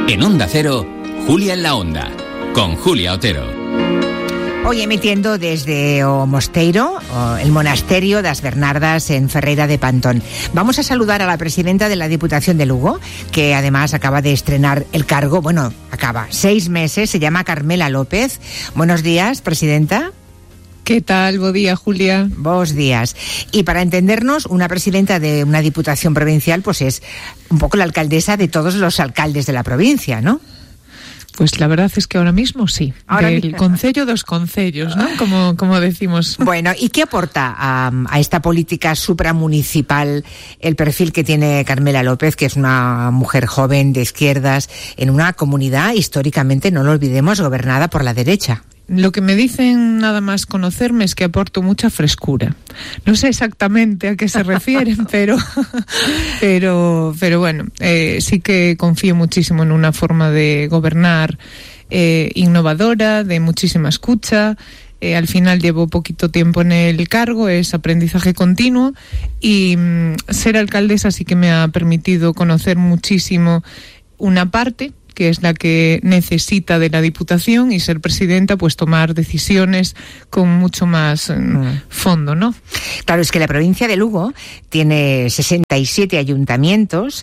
En Onda Cero, Julia en la Onda, con Julia Otero. Hoy emitiendo desde o Mosteiro, el monasterio das Bernardas en Ferreira de Pantón. Vamos a saludar a la presidenta de la Diputación de Lugo, que además acaba de estrenar el cargo. Bueno, acaba 6 meses, se llama Carmela López. Buenos días, presidenta. ¿Qué tal? Buen día, Julia. Buenos días. Y para entendernos, una presidenta de una diputación provincial, pues es un poco la alcaldesa de todos los alcaldes de la provincia, ¿no? Pues la verdad es que ahora mismo sí. Del concello dos concellos, ¿no? Como decimos. Bueno, ¿y qué aporta a esta política supramunicipal el perfil que tiene Carmela López, que es una mujer joven de izquierdas en una comunidad históricamente, no lo olvidemos, gobernada por la derecha? Lo que me dicen nada más conocerme es que aporto mucha frescura. No sé exactamente a qué se refieren, pero bueno, sí que confío muchísimo en una forma de gobernar innovadora, de muchísima escucha. Al final llevo poquito tiempo en el cargo, es aprendizaje continuo y ser alcaldesa sí que me ha permitido conocer muchísimo una parte que es la que necesita de la Diputación, y ser presidenta, pues tomar decisiones con mucho más fondo, ¿no? Claro, es que la provincia de Lugo tiene 67 ayuntamientos,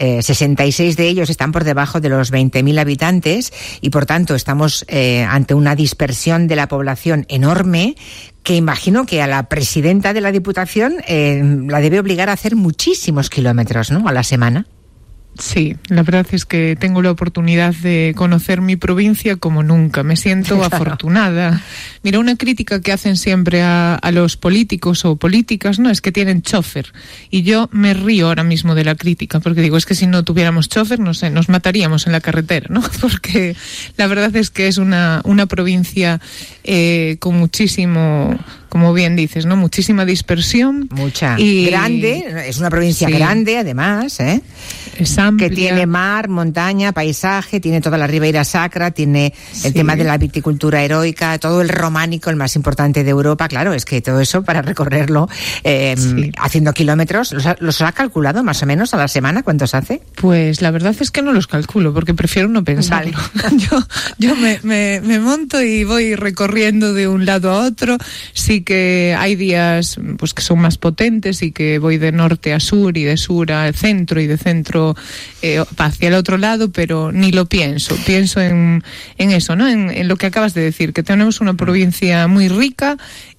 66 de ellos están por debajo de los 20.000 habitantes, y por tanto estamos ante una dispersión de la población enorme, que imagino que a la presidenta de la Diputación la debe obligar a hacer muchísimos kilómetros, ¿no?, a la semana. Sí, la verdad es que tengo la oportunidad de conocer mi provincia como nunca. Me siento afortunada. Mira, una crítica que hacen siempre a los políticos o políticas, ¿no?, es que tienen chofer. Y yo me río ahora mismo de la crítica, porque digo, es que si no tuviéramos chofer, no sé, nos mataríamos en la carretera, ¿no? Porque la verdad es que es una provincia con muchísimo, como bien dices, ¿no?, muchísima dispersión. Mucha. Y grande, es una provincia grande, además, es amplia. Que tiene mar, montaña, paisaje, tiene toda la Ribeira Sacra, tiene el tema de la viticultura heroica, todo el románico, el más importante de Europa. Claro, es que todo eso para recorrerlo haciendo kilómetros. ¿Los ha calculado más o menos a la semana? ¿Cuántos hace? Pues la verdad es que no los calculo, porque prefiero no pensarlo. Vale. yo me monto y voy recorriendo de un lado a otro. Sí que hay días pues que son más potentes y que voy de norte a sur y de sur al centro y de centro hacia el otro lado, pero ni lo pienso en eso, ¿no? En lo que acabas de decir, que tenemos una provincia muy rica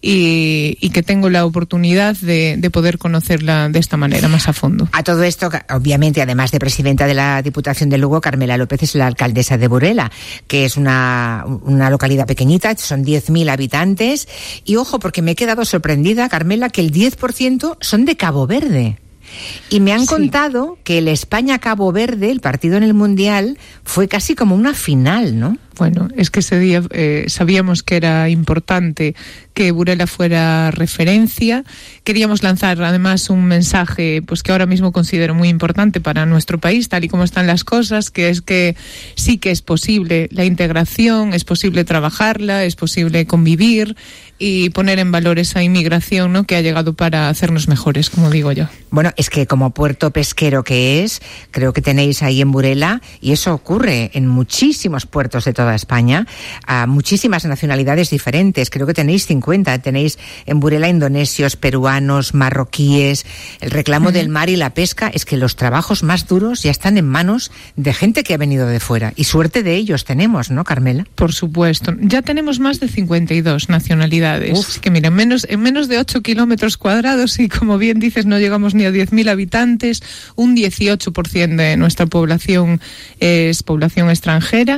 y que tengo la oportunidad de poder conocerla de esta manera, más a fondo. A todo esto, obviamente, además de presidenta de la Diputación de Lugo, Carmela López es la alcaldesa de Burela, que es una localidad pequeñita, son 10.000 habitantes, y ojo, porque me he quedado sorprendida, Carmela, que el 10% son de Cabo Verde. Y me han contado que el España-Cabo Verde, el partido en el Mundial, fue casi como una final, ¿no? Bueno, es que ese día sabíamos que era importante que Burela fuera referencia. Queríamos lanzar además un mensaje pues que ahora mismo considero muy importante para nuestro país, tal y como están las cosas, que es que sí que es posible la integración, es posible trabajarla, es posible convivir y poner en valor esa inmigración, ¿no?, que ha llegado para hacernos mejores, como digo yo. Bueno, es que como puerto pesquero que es, creo que tenéis ahí en Burela, y eso ocurre en muchísimos puertos de toda España, a muchísimas nacionalidades diferentes. Creo que tenéis 50. Tenéis en Burela indonesios, peruanos, marroquíes. El reclamo del mar y la pesca es que los trabajos más duros ya están en manos de gente que ha venido de fuera. Y suerte de ellos tenemos, ¿no, Carmela? Por supuesto. Ya tenemos más de 52 nacionalidades. Así que mira, en menos de 8 kilómetros cuadrados, y como bien dices, no llegamos ni a 10.000 habitantes, un 18% de nuestra población es población extranjera,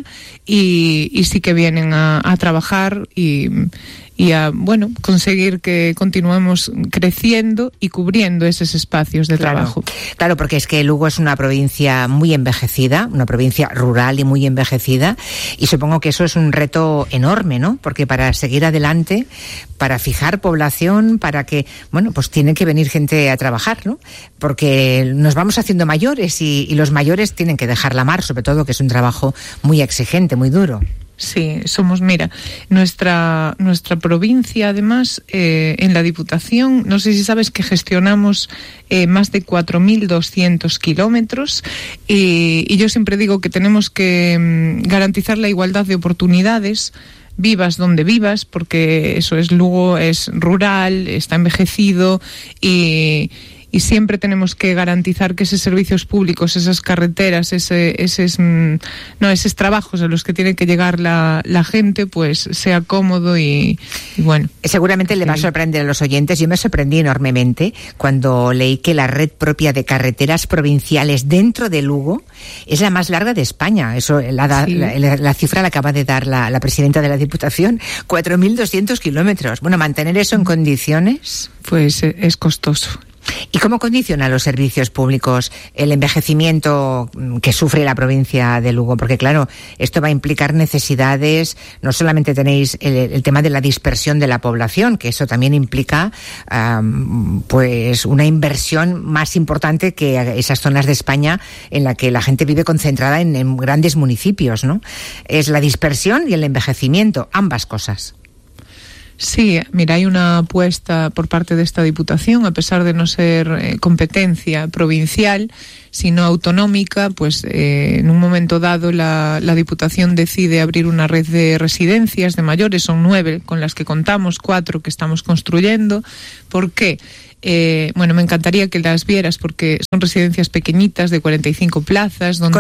y sí que vienen a trabajar y a, bueno, conseguir que continuemos creciendo y cubriendo esos espacios de trabajo. Claro, porque es que Lugo es una provincia muy envejecida, una provincia rural y muy envejecida, y supongo que eso es un reto enorme, ¿no? Porque para seguir adelante, para fijar población, para que, bueno, pues tiene que venir gente a trabajar, ¿no? Porque nos vamos haciendo mayores y los mayores tienen que dejar la mar, sobre todo, que es un trabajo muy exigente, muy duro. Sí, somos, mira, nuestra provincia, además, en la Diputación, no sé si sabes que gestionamos más de 4.200 kilómetros y yo siempre digo que tenemos que garantizar la igualdad de oportunidades, vivas donde vivas, porque eso es Lugo, es rural, está envejecido y siempre tenemos que garantizar que esos servicios públicos, esas carreteras, esos trabajos a los que tiene que llegar la gente, pues sea cómodo y bueno. Seguramente le va a sorprender a los oyentes. Yo me sorprendí enormemente cuando leí que la red propia de carreteras provinciales dentro de Lugo es la más larga de España. Eso la cifra la acaba de dar la presidenta de la Diputación, 4.200 kilómetros. Bueno, mantener eso en condiciones, pues es costoso. ¿Y cómo condiciona a los servicios públicos el envejecimiento que sufre la provincia de Lugo? Porque claro, esto va a implicar necesidades, no solamente tenéis el tema de la dispersión de la población, que eso también implica pues una inversión más importante que esas zonas de España en la que la gente vive concentrada en grandes municipios, ¿no? Es la dispersión y el envejecimiento, ambas cosas. Sí, mira, hay una apuesta por parte de esta Diputación, a pesar de no ser competencia provincial, sino autonómica, pues en un momento dado la Diputación decide abrir una red de residencias de mayores, son 9 con las que contamos, 4 que estamos construyendo. ¿Por qué? Bueno, me encantaría que las vieras porque son residencias pequeñitas de 45 plazas donde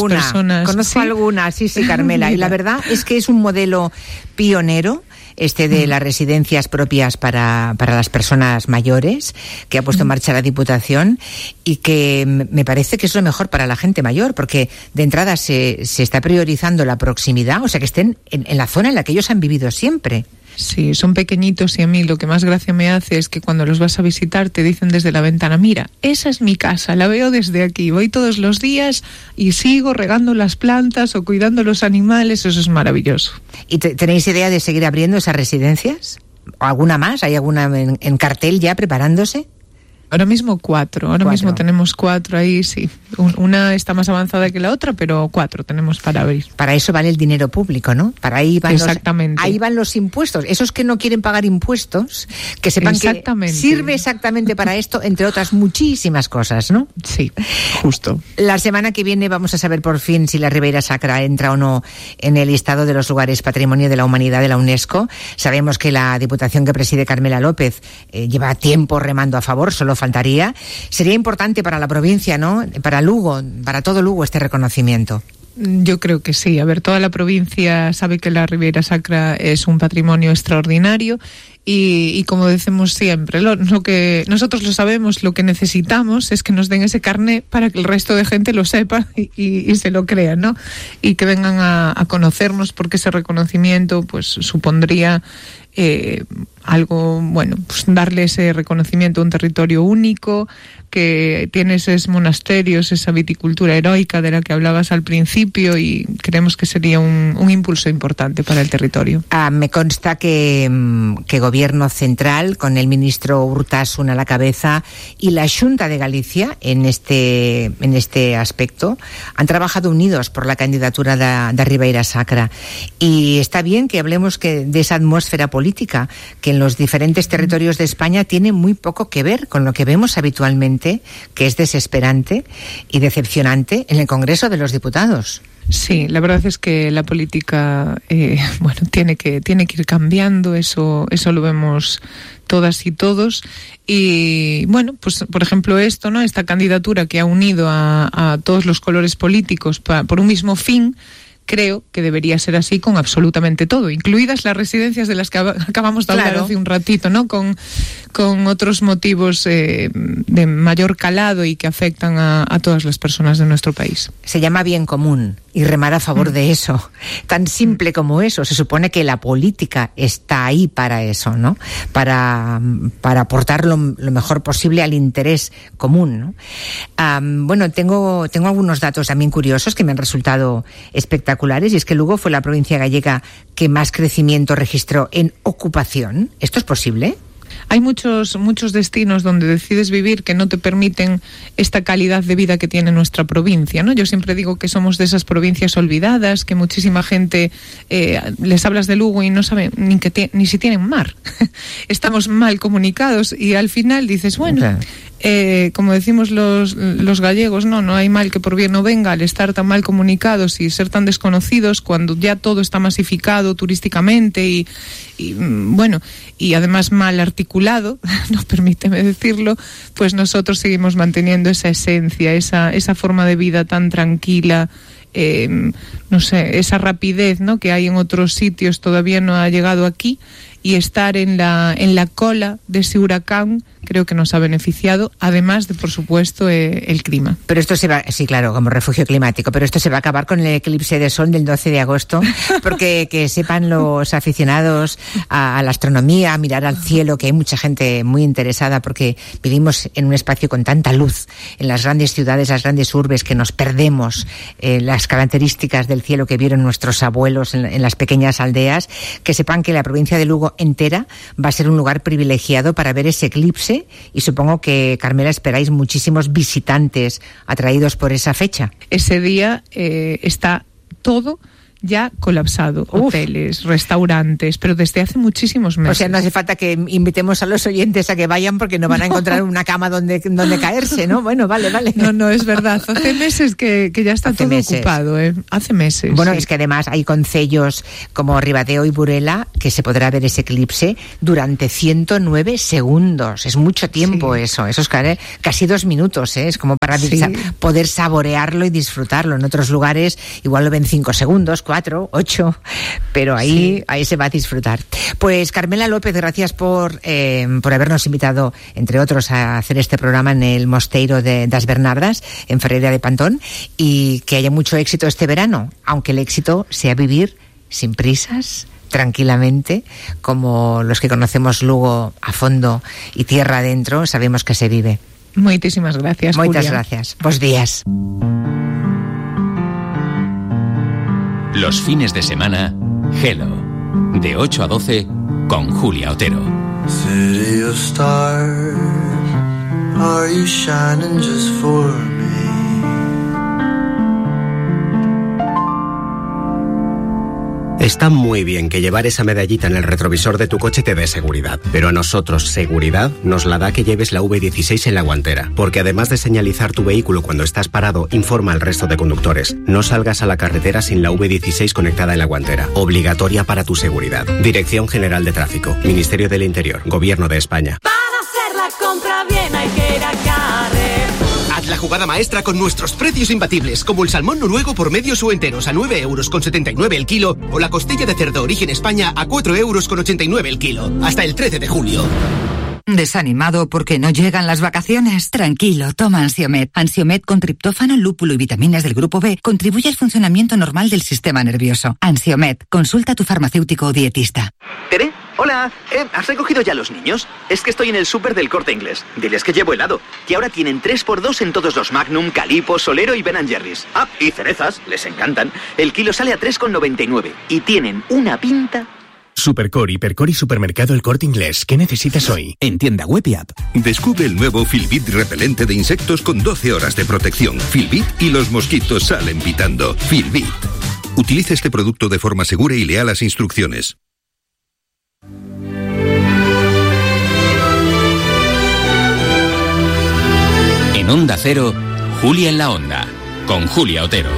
Conozco alguna, sí, Carmela. Y la verdad es que es un modelo pionero de las residencias propias para las personas mayores que ha puesto en marcha la Diputación y que me parece que es lo mejor para la gente mayor, porque de entrada se está priorizando la proximidad, o sea, que estén en la zona en la que ellos han vivido siempre. Sí, son pequeñitos y a mí lo que más gracia me hace es que cuando los vas a visitar te dicen desde la ventana, mira, esa es mi casa, la veo desde aquí, voy todos los días y sigo regando las plantas o cuidando los animales, eso es maravilloso. ¿Y tenéis idea de seguir abriendo esas residencias? ¿O alguna más? ¿Hay alguna en cartel ya preparándose? Ahora mismo 4. Ahora mismo tenemos 4 ahí, sí. Una está más avanzada que la otra, pero 4 tenemos para abrir. Para eso vale el dinero público, ¿no? Para ahí van exactamente. Ahí van los impuestos. Esos que no quieren pagar impuestos, que sepan que sirve exactamente para esto, entre otras muchísimas cosas, ¿no? Sí, justo. La semana que viene vamos a saber por fin si la Ribeira Sacra entra o no en el listado de los lugares Patrimonio de la Humanidad de la UNESCO. Sabemos que la Diputación que preside Carmela López lleva tiempo remando a favor, solo faltaría. Sería importante para la provincia, ¿no? Para Lugo, para todo Lugo, este reconocimiento. Yo creo que sí. A ver, toda la provincia sabe que la Ribeira Sacra es un patrimonio extraordinario y como decimos siempre, lo que nosotros lo sabemos, lo que necesitamos es que nos den ese carné para que el resto de gente lo sepa y se lo crea, ¿no? Y que vengan a conocernos, porque ese reconocimiento pues supondría algo, bueno, pues darle ese reconocimiento a un territorio único que tiene esos monasterios, esa viticultura heroica de la que hablabas al principio, y creemos que sería un impulso importante para el territorio. Me consta que Gobierno Central, con el ministro Urtasun a la cabeza, y la Xunta de Galicia en este aspecto, han trabajado unidos por la candidatura de Ribeira Sacra. Y está bien que hablemos de esa atmósfera política que en los diferentes territorios de España tiene muy poco que ver con lo que vemos habitualmente, que es desesperante y decepcionante en el Congreso de los Diputados. Sí, la verdad es que la política, bueno, tiene que ir cambiando, eso lo vemos todas y todos. Y bueno, pues por ejemplo esto, ¿no? Esta candidatura que ha unido a todos los colores políticos por un mismo fin, creo que debería ser así con absolutamente todo, incluidas las residencias de las que acabamos de hablar hace un ratito, ¿no? Con otros motivos de mayor calado y que afectan a todas las personas de nuestro país. Se llama bien común y remar a favor de eso. Tan simple como eso. Se supone que la política está ahí para eso, ¿no? Para aportar lo mejor posible al interés común, ¿no? Bueno, tengo algunos datos también curiosos que me han resultado espectaculares, y es que Lugo fue la provincia gallega que más crecimiento registró en ocupación. ¿Esto es posible? hay muchos destinos donde decides vivir que no te permiten esta calidad de vida que tiene nuestra provincia, ¿no? Yo siempre digo que somos de esas provincias olvidadas, que muchísima gente les hablas de Lugo y no saben ni si tienen mar. Estamos mal comunicados y al final dices, bueno, como decimos los gallegos, no hay mal que por bien no venga. Al estar tan mal comunicados y ser tan desconocidos, cuando ya todo está masificado turísticamente y bueno, y además mal articulado, no permíteme decirlo, pues nosotros seguimos manteniendo esa esencia, esa forma de vida tan tranquila, no sé, esa rapidez, ¿no?, que hay en otros sitios, todavía no ha llegado aquí, y estar en la cola de ese huracán creo que nos ha beneficiado, además de, por supuesto, el clima. Pero esto se va, sí, claro, como refugio climático, pero esto se va a acabar con el eclipse de sol del 12 de agosto, porque que sepan los aficionados a la astronomía, a mirar al cielo, que hay mucha gente muy interesada, porque vivimos en un espacio con tanta luz, en las grandes ciudades, las grandes urbes, que nos perdemos las características del cielo que vieron nuestros abuelos en las pequeñas aldeas. Que sepan que la provincia de Lugo entera va a ser un lugar privilegiado para ver ese eclipse, y supongo que, Carmela, esperáis muchísimos visitantes atraídos por esa fecha. Ese día está todo ya colapsado. Hoteles, restaurantes, pero desde hace muchísimos meses. O sea, no hace falta que invitemos a los oyentes a que vayan, porque no van a encontrar una cama donde caerse, ¿no? Bueno, vale. No, es verdad. Hace meses que ya está todo ocupado, Hace meses. Bueno, sí. Es que además hay concellos como Ribadeo y Burela que se podrá ver ese eclipse durante 109 segundos. Es mucho tiempo, sí. Eso es casi 2 minutos, Es como para poder saborearlo y disfrutarlo. En otros lugares igual lo ven 5 segundos, 4, 8, pero ahí se va a disfrutar. Pues Carmela López, gracias por habernos invitado, entre otros, a hacer este programa en el Mosteiro das Bernardas, en Ferreira de Pantón, y que haya mucho éxito este verano, aunque el éxito sea vivir sin prisas, tranquilamente, como los que conocemos Lugo a fondo y tierra adentro, sabemos que se vive. Muchísimas gracias, Julia. Muchas gracias. Bos días. Los fines de semana, Hello, de 8 a 12, con Julia Otero. City of stars, are you shining just for me? Está muy bien que llevar esa medallita en el retrovisor de tu coche te dé seguridad, pero a nosotros seguridad nos la da que lleves la V16 en la guantera, porque además de señalizar tu vehículo cuando estás parado, informa al resto de conductores. No salgas a la carretera sin la V16 conectada en la guantera, obligatoria para tu seguridad. Dirección General de Tráfico, Ministerio del Interior, Gobierno de España. Para hacer la compra bien hay que ir a Carrefour. Haz la jugada maestra con nuestros precios imbatibles, como el salmón noruego por medios o enteros a 9,79 € el kilo, o la costilla de cerdo origen España a 4,89 € el kilo, hasta el 13 de julio. ¿Desanimado porque no llegan las vacaciones? Tranquilo, toma Ansiomed. Ansiomed con triptófano, lúpulo y vitaminas del grupo B contribuye al funcionamiento normal del sistema nervioso. Ansiomed, consulta a tu farmacéutico o dietista. ¿Tere? Hola, ¿has recogido ya los niños? Es que estoy en el súper del Corte Inglés. Diles que llevo helado, que ahora tienen 3x2 en todos los Magnum, Calippo, Solero y Ben & Jerry's. Ah, y cerezas, les encantan. El kilo sale a 3,99 y tienen una pinta... Supercor, Hipercor y Supermercado El Corte Inglés. ¿Qué necesitas hoy? En tienda web y app. Descubre el nuevo Filbit repelente de insectos con 12 horas de protección. Filbit y los mosquitos salen pitando. Filbit. Utiliza este producto de forma segura y lea las instrucciones. En Onda Cero, Julia en la Onda, con Julia Otero.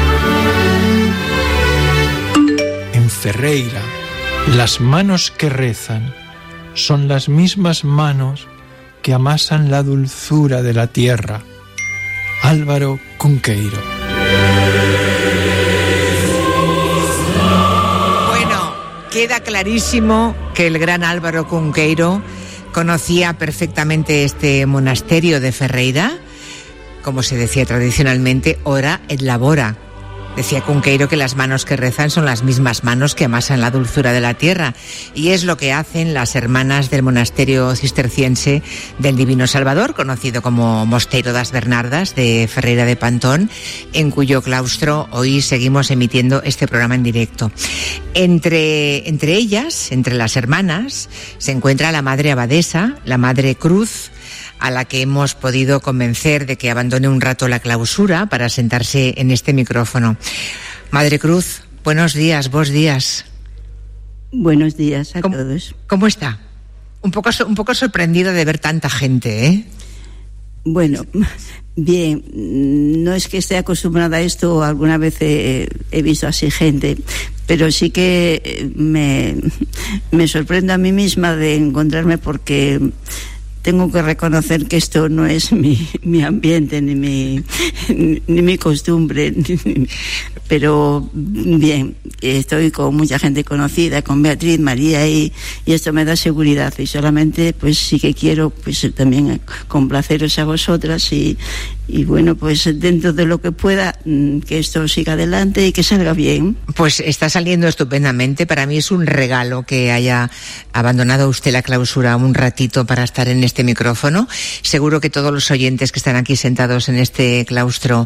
En Ferreira, las manos que rezan son las mismas manos que amasan la dulzura de la tierra. Álvaro Cunqueiro. Bueno, queda clarísimo que el gran Álvaro Cunqueiro conocía perfectamente este monasterio de Ferreira, como se decía tradicionalmente, ora et labora. Decía Cunqueiro que las manos que rezan son las mismas manos que amasan la dulzura de la tierra, y es lo que hacen las hermanas del monasterio cisterciense del Divino Salvador, conocido como Mosteiro das Bernardas de Ferreira de Pantón, en cuyo claustro hoy seguimos emitiendo este programa en directo. Entre ellas, entre las hermanas, se encuentra la Madre Abadesa, la Madre Cruz, a la que hemos podido convencer de que abandone un rato la clausura para sentarse en este micrófono. Madre Cruz, buenos días, vos días. Buenos días a todos. ¿Cómo está? Un poco sorprendida de ver tanta gente, ¿eh? Bueno, bien, no es que esté acostumbrada a esto, alguna vez he visto así gente, pero sí que me sorprendo a mí misma de encontrarme, porque tengo que reconocer que esto no es mi ambiente, ni mi costumbre, pero bien, estoy con mucha gente conocida, con Beatriz, María, y esto me da seguridad, y solamente pues sí que quiero pues también complaceros a vosotras y bueno, pues dentro de lo que pueda, que esto siga adelante y que salga bien. Pues está saliendo estupendamente. Para mí es un regalo que haya abandonado usted la clausura un ratito para estar en este micrófono. Seguro que todos los oyentes que están aquí sentados en este claustro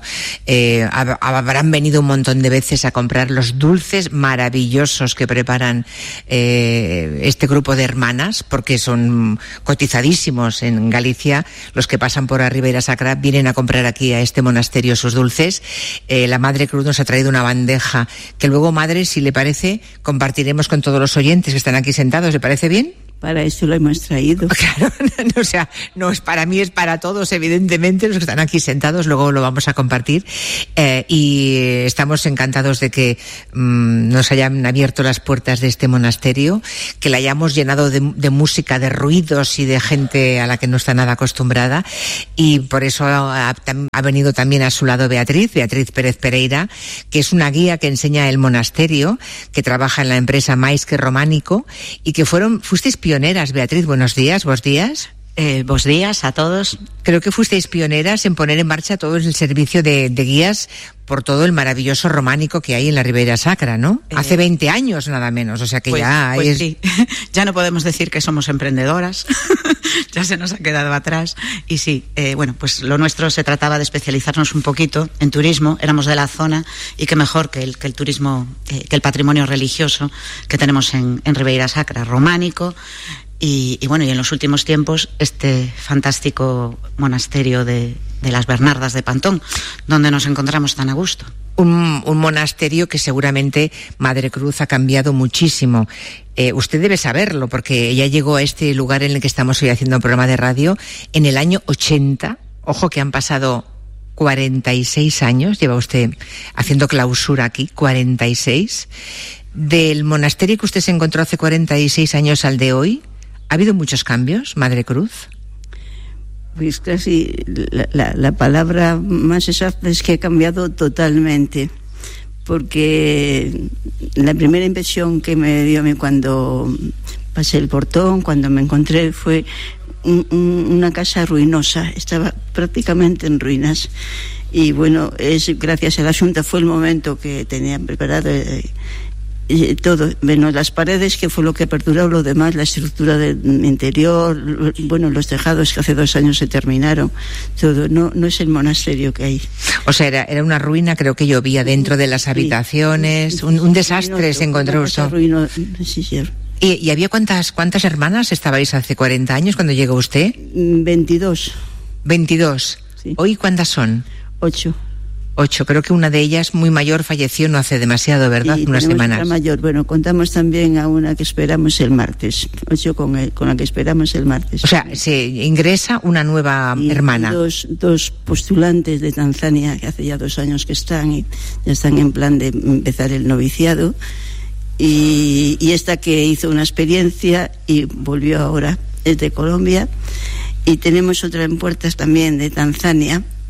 habrán venido un montón de veces a comprar los dulces maravillosos que preparan este grupo de hermanas, porque son cotizadísimos en Galicia. Los que pasan por Ribeira Sacra vienen a comprar aquí a este monasterio sus dulces. La Madre Cruz nos ha traído una bandeja que luego, Madre, si le parece, compartiremos con todos los oyentes que están aquí sentados. ¿Le parece bien? Para eso lo hemos traído. Claro, o sea, no es para mí, es para todos, evidentemente, los que están aquí sentados. Luego lo vamos a compartir. Y estamos encantados de que nos hayan abierto las puertas de este monasterio, que la hayamos llenado de música, de ruidos y de gente a la que no está nada acostumbrada. Y por eso ha venido también a su lado Beatriz Pérez Pereira, que es una guía que enseña el monasterio, que trabaja en la empresa Mais que Románico, y que fuisteis pioneras, Beatriz. Buenos días, vos días. Buenos días a todos. Creo que fuisteis pioneras en poner en marcha todo el servicio de guías por todo el maravilloso románico que hay en la Ribeira Sacra, ¿no? Hace 20 años nada menos, o sea que pues sí, ya no podemos decir que somos emprendedoras, ya se nos ha quedado atrás. Y sí, bueno, pues lo nuestro se trataba de especializarnos un poquito en turismo, éramos de la zona, y qué mejor que el turismo, que el patrimonio religioso que tenemos en Ribeira Sacra, románico. Y bueno, y en los últimos tiempos este fantástico monasterio de las Bernardas de Pantón, donde nos encontramos tan a gusto. Un monasterio que seguramente Madre Cruz ha cambiado muchísimo. Usted debe saberlo, porque ella llegó a este lugar en el que estamos hoy haciendo un programa de radio en el año 80. Ojo que han pasado 46 años, lleva usted haciendo clausura aquí, 46. Del monasterio que usted se encontró hace 46 años al de hoy, ¿ha habido muchos cambios, Madre Cruz? Pues casi la palabra más exacta es que ha cambiado totalmente, porque la primera impresión que me dio a mí cuando pasé el portón, cuando me encontré, fue una casa ruinosa, estaba prácticamente en ruinas. Y bueno, gracias a la Junta fue el momento que tenían preparado todo, menos las paredes, que fue lo que perduró. Lo demás, la estructura del interior, bueno, los tejados que hace 2 años se terminaron, todo, no es el monasterio que hay. O sea, era una ruina, creo que llovía dentro de las habitaciones, sí. Un desastre se encontró usted. Sí, sí. ¿Y había cuántas hermanas estabais hace 40 años cuando llegó usted? 22. 22. Sí. ¿Hoy cuántas son? 8. Creo que una de ellas, muy mayor, falleció no hace demasiado, ¿verdad? Sí, unas semanas. Otra mayor. Bueno, contamos también a una que esperamos el martes. 8 con la que esperamos el martes. O sea, se ingresa una nueva hermana. Dos postulantes de Tanzania, que hace ya 2 años que están, y ya están en plan de empezar el noviciado. Y esta que hizo una experiencia y volvió ahora, es de Colombia. Y tenemos otra en puertas también de Tanzania,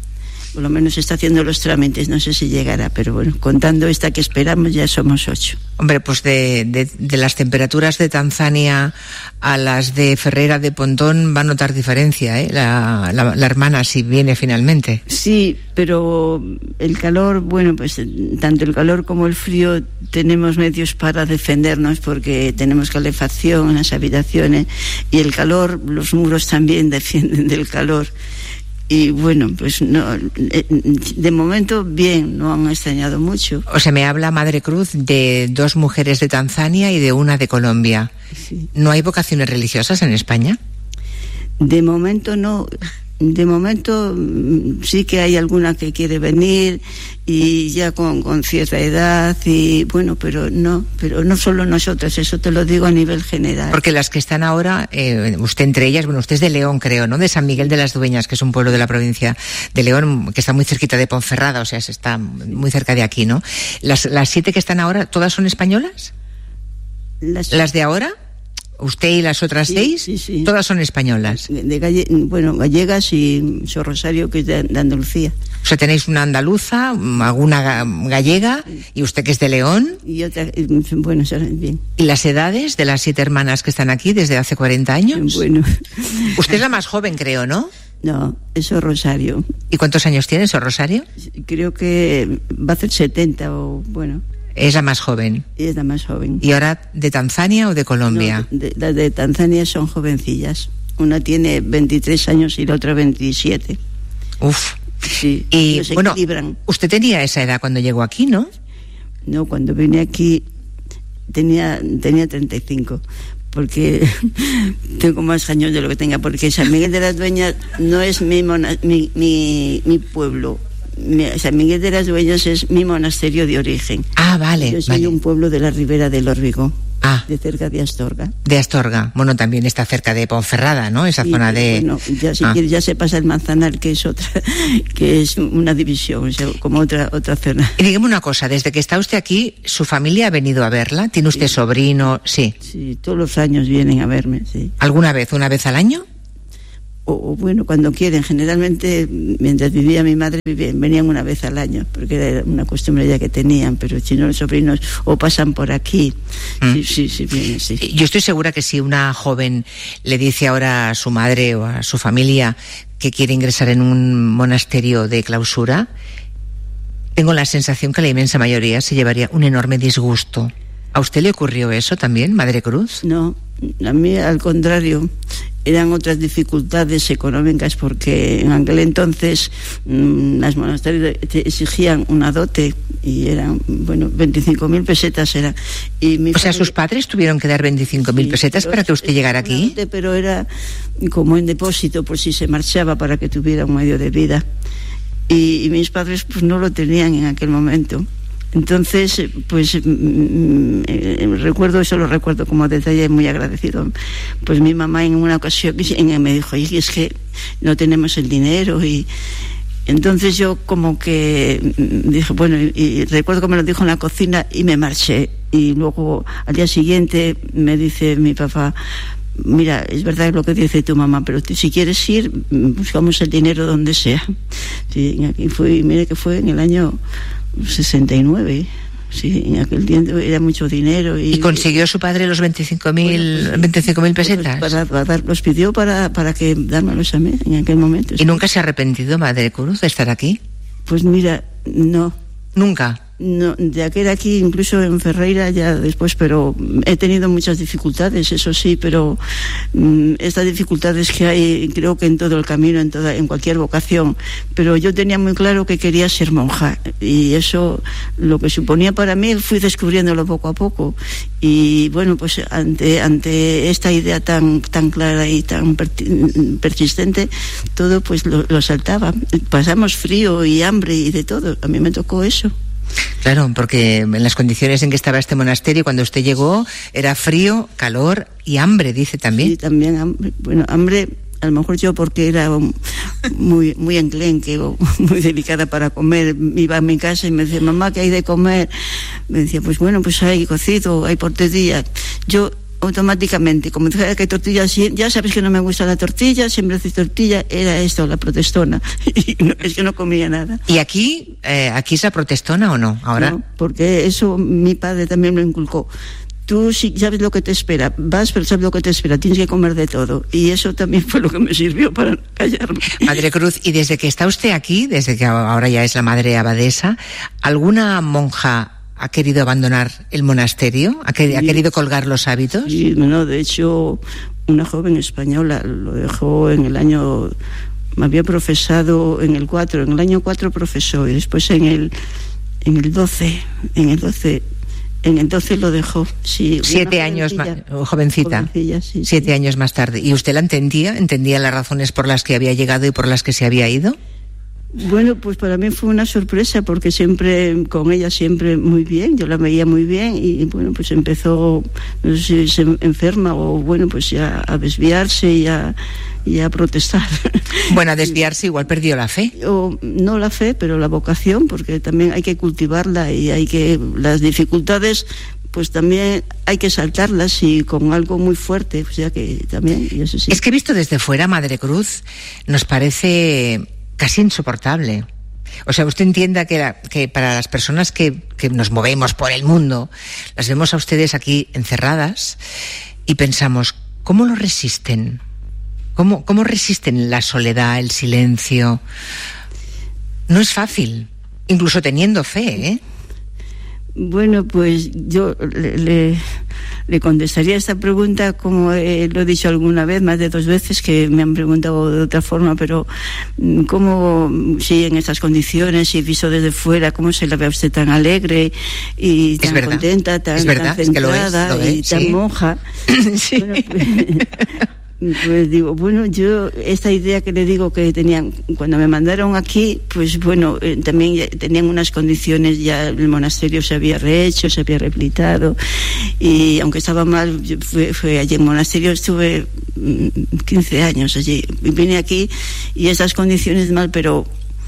por lo menos está haciendo los trámites, no sé si llegará, pero bueno, contando esta que esperamos ya somos 8. Hombre, pues de las temperaturas de Tanzania a las de Ferreira de Pontón va a notar diferencia, la hermana, si viene finalmente. Sí, pero el calor, bueno, pues tanto el calor como el frío tenemos medios para defendernos porque tenemos calefacción en las habitaciones y el calor, los muros también defienden del calor. Y bueno, pues no, de momento bien, no han extrañado mucho. O sea, me habla Madre Cruz de 2 mujeres de Tanzania y de una de Colombia. Sí. ¿No hay vocaciones religiosas en España? De momento no. De momento sí que hay alguna que quiere venir y ya con cierta edad y bueno, pero no solo nosotras, eso te lo digo a nivel general. Porque las que están ahora, usted entre ellas, bueno, usted es de León, creo, ¿no? De San Miguel de las Dueñas, que es un pueblo de la provincia de León, que está muy cerquita de Ponferrada, o sea, se está muy cerca de aquí, ¿no? Las 7 que están ahora, ¿todas son españolas? ¿Las de ahora? ¿Usted y las otras 6? Sí. Todas son españolas. Gallegas y Sor Rosario, que es de Andalucía. O sea, tenéis una andaluza, alguna gallega, y usted que es de León. Y otra, bueno, bien. ¿Y las edades de las 7 hermanas que están aquí desde hace 40 años? Bueno. Usted es la más joven, creo, ¿no? No, es Sor Rosario. ¿Y cuántos años tiene Sor Rosario? Creo que va a hacer 70 o bueno. Es la más joven. Es la más joven. ¿Y ahora de Tanzania o de Colombia? No, las de Tanzania son jovencillas. Una tiene 23 años y la otra 27. Uf. Sí, y bueno, equilibran. Usted tenía esa edad cuando llegó aquí, ¿no? No, cuando vine aquí tenía 35. Porque tengo más años de lo que tenga. Porque San Miguel de las Dueñas no es mi pueblo. San Miguel de las Dueñas es mi monasterio de origen. Ah, vale. Yo soy un pueblo de la ribera del Órbigo. De cerca de Astorga. De Astorga. Bueno, también está cerca de Ponferrada, ¿no? Esa zona de... Bueno, ya si quieres, ya se pasa el Manzanar, que es otra, que es una división, o sea, como otra zona. Y dígame una cosa, desde que está usted aquí, ¿su familia ha venido a verla? ¿Tiene usted sobrino? Sí. Sí, todos los años vienen a verme, sí. ¿Alguna vez? ¿Una vez al año? O bueno, cuando quieren. Generalmente, mientras vivía mi madre, venían una vez al año, porque era una costumbre ya que tenían, pero si no, los sobrinos o pasan por aquí. Sí, vienen, sí. Yo estoy segura que si una joven le dice ahora a su madre o a su familia que quiere ingresar en un monasterio de clausura, tengo la sensación que la inmensa mayoría se llevaría un enorme disgusto. ¿A usted le ocurrió eso también, Madre Cruz? No, a mí al contrario. Eran otras dificultades económicas porque en aquel entonces las monasterios te exigían una dote y eran, 25.000 pesetas era. O sea, sus padres tuvieron que dar 25.000 pesetas para que usted llegara aquí. Dote, pero era como en depósito por si se marchaba para que tuviera un medio de vida. Y mis padres pues no lo tenían en aquel momento. Entonces, pues eso lo recuerdo como detalle muy agradecido. Pues mi mamá en una ocasión me dijo, y es que no tenemos el dinero, y entonces yo como que dije, bueno, y recuerdo que me lo dijo en la cocina y me marché. Y luego al día siguiente me dice mi papá, mira, es verdad lo que dice tu mamá, pero si quieres ir, buscamos el dinero donde sea. Sí, y mire que fue en el año 69, sí, en aquel tiempo era mucho dinero. ¿Y consiguió su padre los 25.000 pesetas? Los pidió para que dármelos a mí en aquel momento. ¿Y nunca se ha arrepentido, Madre Cruz, de estar aquí? Pues mira, no. ¿Nunca? No, de aquel aquí, incluso en Ferreira ya después, pero he tenido muchas dificultades, eso sí, pero estas dificultades que hay, creo que en todo el camino, en cualquier vocación, pero yo tenía muy claro que quería ser monja, y eso, lo que suponía para mí, fui descubriéndolo poco a poco, y bueno, pues ante esta idea tan clara y tan persistente, todo pues lo saltaba. Pasamos frío y hambre y de todo, a mí me tocó eso. Claro, porque en las condiciones en que estaba este monasterio cuando usted llegó era frío, calor y hambre, dice también. Sí, también hambre. Bueno, hambre, a lo mejor yo porque era muy enclenque o muy delicada para comer, iba a mi casa y me decía, mamá, ¿qué hay de comer? Me decía, pues bueno, pues hay cocido, hay por 3 días. Yo automáticamente, como dijera que tortilla, ya sabes que no me gusta la tortilla, siempre haces tortilla, era esto, la protestona. Y no, es que no comía nada. ¿Y aquí es la protestona o no? Ahora. No, porque eso mi padre también lo inculcó. Tú sí sabes lo que te espera, vas, pero sabes lo que te espera, tienes que comer de todo. Y eso también fue lo que me sirvió para callarme. Madre Cruz, y desde que está usted aquí, desde que ahora ya es la madre abadesa, ¿alguna monja ha querido abandonar el monasterio? ¿Ha querido colgar los hábitos? Sí, no, de hecho, una joven española lo dejó en el año... Me había profesado en el 4, en el año 4 profesó, y después en el 12 lo dejó. Sí, 7 años más, jovencita. Sí, 7 años más tarde. ¿Y usted la entendía? ¿Entendía las razones por las que había llegado y por las que se había ido? Bueno, pues para mí fue una sorpresa porque siempre, con ella siempre muy bien, yo la veía muy bien y bueno, pues empezó, no sé si se enferma o bueno, pues ya a desviarse y a protestar. Bueno, a desviarse igual perdió la fe. O, no la fe, pero la vocación, porque también hay que cultivarla y las dificultades pues también hay que saltarlas y con algo muy fuerte, o sea que también, y eso sí. Es que visto desde fuera, Madre Cruz, nos parece casi insoportable. O sea, usted entienda que para las personas que nos movemos por el mundo, las vemos a ustedes aquí encerradas y pensamos, ¿cómo lo resisten? ¿Cómo resisten la soledad, el silencio? No es fácil, incluso teniendo fe, ¿eh? Bueno, pues yo le contestaría esta pregunta como lo he dicho alguna vez, más de 2 veces que me han preguntado de otra forma, pero ¿cómo, si en estas condiciones, si visto desde fuera, cómo se la ve a usted tan alegre y tan contenta, tan centrada y tan monja? Sí. Bueno, pues digo, bueno, yo esta idea que le digo que tenían cuando me mandaron aquí, pues bueno, también tenían unas condiciones, ya el monasterio se había rehecho, se había rehabilitado y aunque estaba mal, fue allí en el monasterio, estuve 15 años allí, vine aquí y esas condiciones mal, pero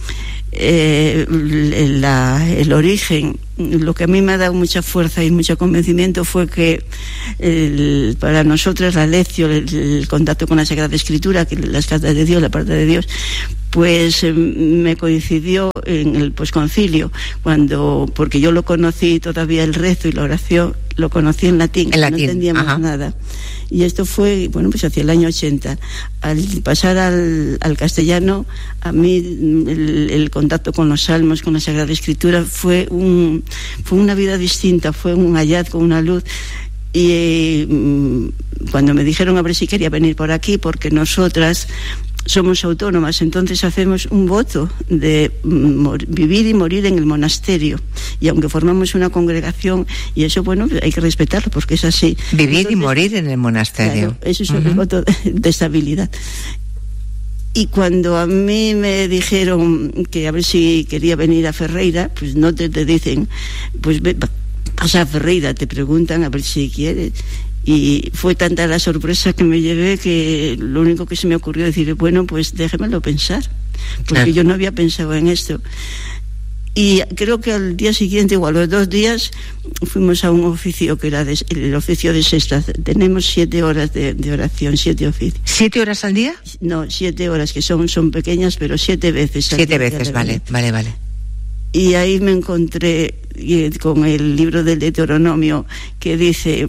el origen, lo que a mí me ha dado mucha fuerza y mucho convencimiento fue que para nosotras la lección, el contacto con la Sagrada Escritura, que las cartas de Dios, la palabra de Dios, pues me coincidió en el posconcilio, porque yo lo conocí todavía el rezo y la oración, lo conocí en latín. No entendíamos nada. Y esto fue, bueno, pues hacia el año 80. Al pasar al castellano, a mí el contacto con los salmos, con la Sagrada Escritura, fue una vida distinta, fue un hallazgo, una luz. Y cuando me dijeron a ver si quería venir por aquí, porque nosotras somos autónomas, entonces hacemos un voto de vivir y morir en el monasterio, y aunque formamos una congregación y eso, bueno, hay que respetarlo porque es así. Vivir entonces, y morir en el monasterio. Claro, eso es el voto de estabilidad. Y cuando a mí me dijeron que a ver si quería venir a Ferreira, pues no te dicen, pues vas a Ferreira, te preguntan a ver si quieres. Y fue tanta la sorpresa que me llevé que lo único que se me ocurrió decir, bueno, pues déjemelo pensar, porque yo no había pensado en esto. Y creo que al día siguiente o a los 2 días fuimos a un oficio que era el oficio de sexta. Tenemos 7 horas de oración, 7 oficios. ¿7 horas al día? No, 7 horas, que son pequeñas, pero 7 veces. 7 veces, vale. Y ahí me encontré con el libro del Deuteronomio que dice...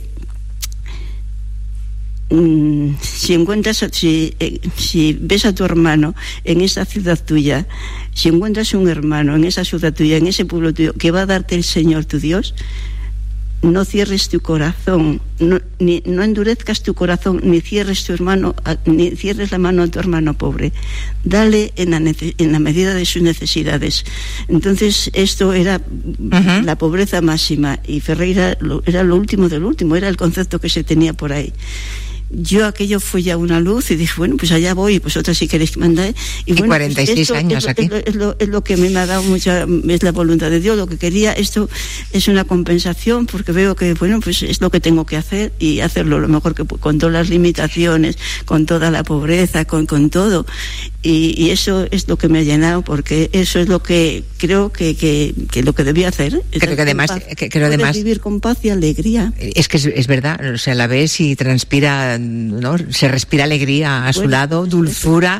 Si ves a tu hermano en esa ciudad tuya, si encuentras un hermano en esa ciudad tuya, en ese pueblo tuyo, que va a darte el Señor tu Dios, no cierres tu corazón, no endurezcas tu corazón, ni cierres la mano a tu hermano pobre. Dale en la medida de sus necesidades. Entonces esto era la pobreza máxima, y Ferreira era lo último del último, era el concepto que se tenía por ahí. yo aquello fue ya una luz y dije, bueno, pues allá voy, vosotras si queréis mandar. Y bueno, 46 pues años aquí. Es lo que me ha dado es la voluntad de Dios, lo que quería. Esto es una compensación porque veo que, bueno, pues es lo que tengo que hacer y hacerlo lo mejor que con todas las limitaciones, con toda la pobreza, con todo. Y eso es lo que me ha llenado, porque eso es lo que creo que lo que debía hacer. Creo que además vivir con paz y alegría. Es que es verdad, o sea, la ves y transpira, ¿no? Se respira alegría a su lado, dulzura.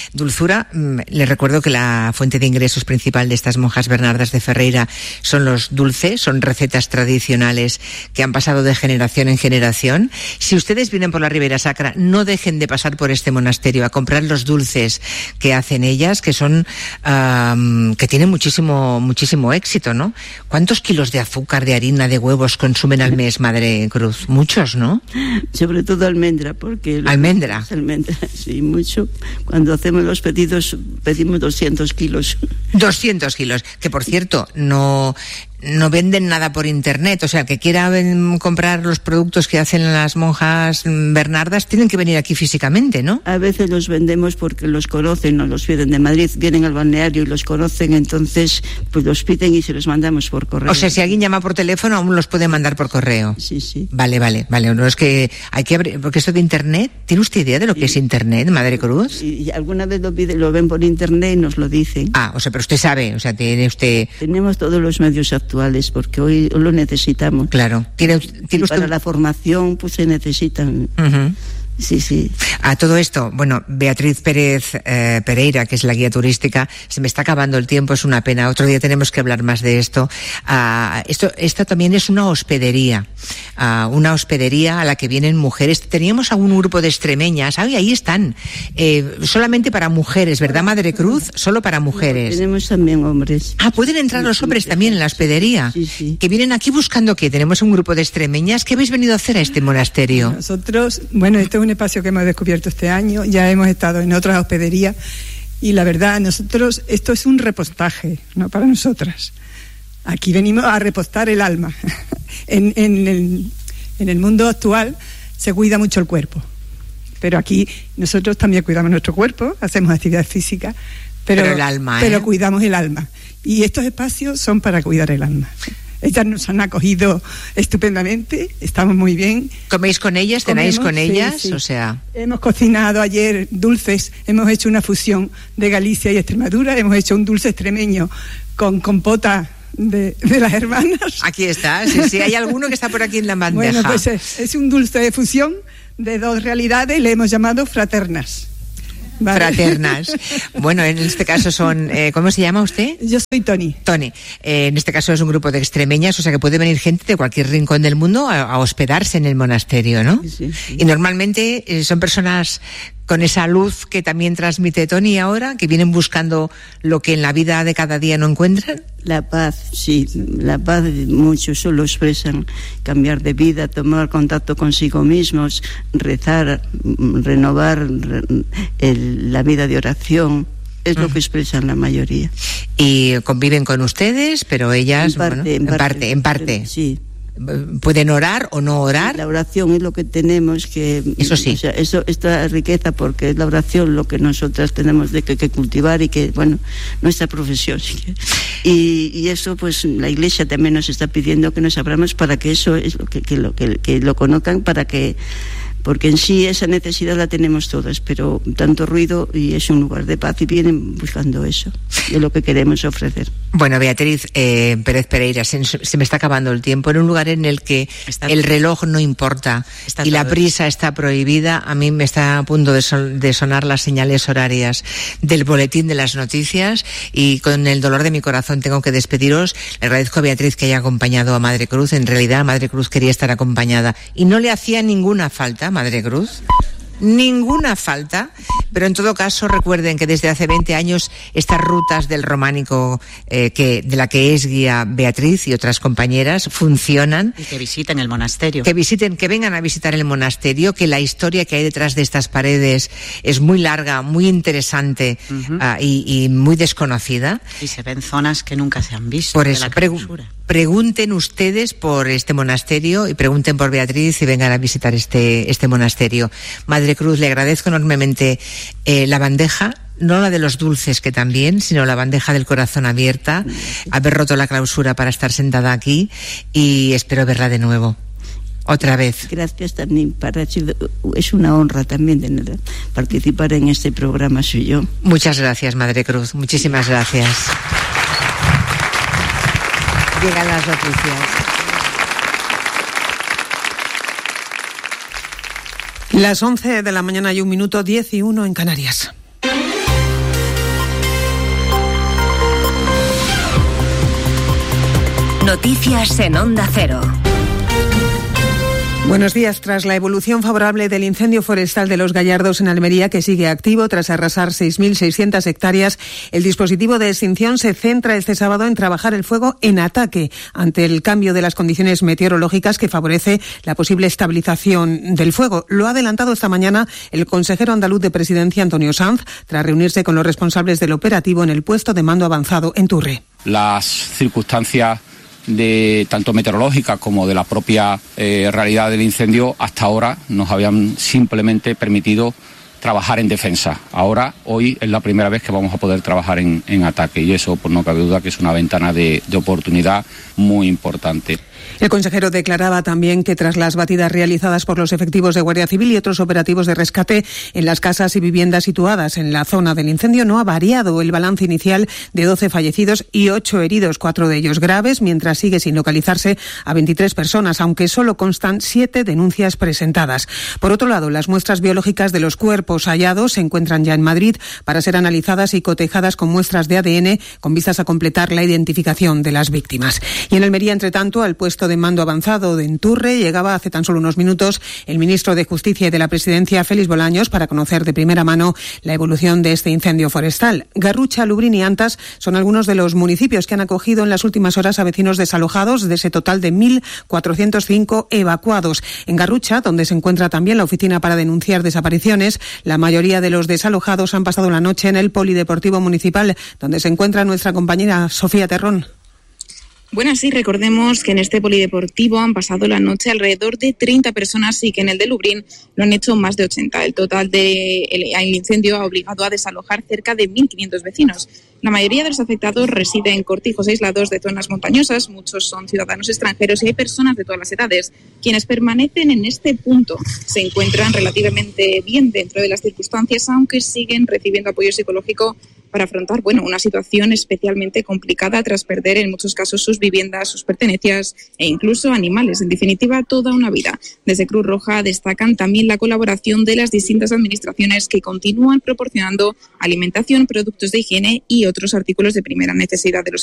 Les recuerdo que la fuente de ingresos principal de estas monjas Bernardas de Ferreira son los dulces, son recetas tradicionales que han pasado de generación en generación. Si ustedes vienen por la Ribera Sacra, no dejen de pasar por este monasterio a comprar los dulces que hacen ellas, que son que tienen muchísimo éxito, ¿no? ¿Cuántos kilos de azúcar, de harina, de huevos consumen al mes, Madre Cruz? Muchos, ¿no? Sobre todo almendra, porque... ¿Almendra? Almendra, sí, mucho. Cuando hacemos los pedidos, pedimos 200 kilos. 200 kilos, que por cierto, no venden nada por internet, o sea, el que quiera comprar los productos que hacen las monjas Bernardas tienen que venir aquí físicamente, ¿no? A veces los vendemos porque los conocen, no los piden de Madrid, vienen al balneario y los conocen, entonces pues los piden y se los mandamos por correo. O sea, si alguien llama por teléfono aún los puede mandar por correo. Sí. Vale, no es que hay que abrir, porque esto de internet, ¿tiene usted idea de lo que es internet, Madre Cruz? Y alguna vez lo ven por internet y nos lo dicen. Ah, o sea, pero usted sabe, o sea, tiene usted... Tenemos todos los medios actuales porque hoy lo necesitamos. Claro. ¿Tiene usted... Para la formación pues se necesitan. Uh-huh. Sí. A todo esto, bueno, Beatriz Pérez Pereira, que es la guía turística, se me está acabando el tiempo, es una pena. Otro día tenemos que hablar más de esto. Esto también es una hospedería a la que vienen mujeres. Teníamos algún grupo de extremeñas, ahí están, solamente para mujeres, ¿verdad, Madre Cruz? Solo para mujeres. Tenemos también hombres. ¿Pueden entrar los hombres también en la hospedería? Sí. Que vienen aquí buscando ¿qué? Tenemos un grupo de extremeñas. ¿Qué habéis venido a hacer a este monasterio? Nosotros, bueno, esto es un espacio que hemos descubierto este año, ya hemos estado en otras hospederías y la verdad, esto es un repostaje, ¿no? Para nosotras. Aquí venimos a repostar el alma. En el mundo actual se cuida mucho el cuerpo, pero aquí nosotros también cuidamos nuestro cuerpo, hacemos actividad física, pero el alma, pero cuidamos el alma. Y estos espacios son para cuidar el alma. Ellas nos han acogido estupendamente, estamos muy bien. ¿Coméis con ellas? ¿Cenáis con ellas? Sí. O sea... Hemos cocinado ayer dulces, hemos hecho una fusión de Galicia y Extremadura, hemos hecho un dulce extremeño con compota de las hermanas. Aquí está, sí, hay alguno que está por aquí en la bandeja. Bueno, pues es un dulce de fusión de dos realidades, le hemos llamado fraternas. Vale. Fraternas. Bueno, en este caso son... ¿cómo se llama usted? Yo soy Tony. En este caso es un grupo de extremeñas, o sea que puede venir gente de cualquier rincón del mundo a hospedarse en el monasterio, ¿no? Sí. Y normalmente son personas con esa luz que también transmite Tony ahora, que vienen buscando lo que en la vida de cada día no encuentran. La paz, sí, la paz muchos solo expresan cambiar de vida, tomar contacto consigo mismos, rezar, renovar la vida de oración. Es lo que expresan la mayoría. Y conviven con ustedes, pero ellas, en parte. Sí. ¿Pueden orar o no orar? La oración es lo que tenemos que... Eso sí. O sea, esta riqueza, porque es la oración lo que nosotras tenemos que cultivar y que, bueno, nuestra profesión. Y eso, pues, la Iglesia también nos está pidiendo que nos abramos para que eso es lo que lo conozcan, para que... Porque en sí esa necesidad la tenemos todas, pero tanto ruido y es un lugar de paz y vienen buscando eso, es lo que queremos ofrecer. Bueno, Beatriz Pérez Pereira, se me está acabando el tiempo. En un lugar en el que el reloj no importa y la prisa está prohibida, a mí me está a punto de sonar las señales horarias del boletín de las noticias y con el dolor de mi corazón tengo que despediros. Le agradezco a Beatriz que haya acompañado a Madre Cruz. En realidad Madre Cruz quería estar acompañada y no le hacía ninguna falta, Madre Cruz. Ninguna falta, pero en todo caso recuerden que desde hace 20 años estas rutas del románico de la que es guía Beatriz y otras compañeras funcionan. Y que visiten el monasterio. Que vengan a visitar el monasterio, que la historia que hay detrás de estas paredes es muy larga, muy interesante y muy desconocida. Y se ven zonas que nunca se han visto. Por eso, de la clausura. pregunten ustedes por este monasterio y pregunten por Beatriz y vengan a visitar este monasterio. Madre Cruz, le agradezco enormemente la bandeja, no la de los dulces, que también, sino la bandeja del corazón abierta, haber roto la clausura para estar sentada aquí, y espero verla de nuevo. Otra vez. Gracias también, es una honra también tener, participar en este programa suyo. Muchas gracias, Madre Cruz, muchísimas gracias. Llegan las noticias. Las 11 de la mañana y 1 minuto, 10:01 en Canarias. Noticias en Onda Cero. Buenos días. Tras la evolución favorable del incendio forestal de Los Gallardos en Almería, que sigue activo tras arrasar 6.600 hectáreas, el dispositivo de extinción se centra este sábado en trabajar el fuego en ataque ante el cambio de las condiciones meteorológicas que favorece la posible estabilización del fuego. Lo ha adelantado esta mañana el consejero andaluz de Presidencia, Antonio Sanz, tras reunirse con los responsables del operativo en el puesto de mando avanzado en Turre. Las circunstancias de tanto meteorológica como de la propia realidad del incendio hasta ahora nos habían simplemente permitido trabajar en defensa. Hoy es la primera vez que vamos a poder trabajar en ataque, y eso, pues no cabe duda que es una ventana de oportunidad muy importante. El consejero declaraba también que tras las batidas realizadas por los efectivos de Guardia Civil y otros operativos de rescate en las casas y viviendas situadas en la zona del incendio, no ha variado el balance inicial de 12 fallecidos y 8 heridos, 4 de ellos graves, mientras sigue sin localizarse a 23 personas, aunque solo constan 7 denuncias presentadas. Por otro lado, las muestras biológicas de los cuerpos hallados se encuentran ya en Madrid para ser analizadas y cotejadas con muestras de ADN con vistas a completar la identificación de las víctimas. Y en Almería, entre tanto, al puesto de mando avanzado de Enturre llegaba hace tan solo unos minutos el ministro de Justicia y de la Presidencia, Félix Bolaños, para conocer de primera mano la evolución de este incendio forestal. Garrucha, Lubrina y Antas son algunos de los municipios que han acogido en las últimas horas a vecinos desalojados, de ese total de 1.405 evacuados. En Garrucha, donde se encuentra también la oficina para denunciar desapariciones, la mayoría de los desalojados han pasado la noche en el Polideportivo Municipal, donde se encuentra nuestra compañera Sofía Terrón. Bueno, sí, recordemos que en este polideportivo han pasado la noche alrededor de 30 personas y que en el de Lublin lo han hecho más de 80. El total del incendio ha obligado a desalojar cerca de 1.500 vecinos. La mayoría de los afectados residen en cortijos aislados de zonas montañosas, muchos son ciudadanos extranjeros y hay personas de todas las edades. Quienes permanecen en este punto se encuentran relativamente bien dentro de las circunstancias, aunque siguen recibiendo apoyo psicológico para afrontar una situación especialmente complicada tras perder en muchos casos sus viviendas, sus pertenencias e incluso animales. En definitiva, toda una vida. Desde Cruz Roja destacan también la colaboración de las distintas administraciones que continúan proporcionando alimentación, productos de higiene y otros artículos de primera necesidad de los